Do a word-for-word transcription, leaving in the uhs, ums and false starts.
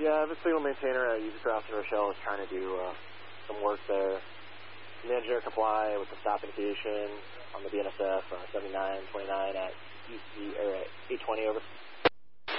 Yeah, the signal maintainer at User Cross in Rochelle is trying to do uh, some work there. Can the engineer comply with the stop indication on the B N S F uh, seventy-nine twenty-nine at U C or at eight twenty over?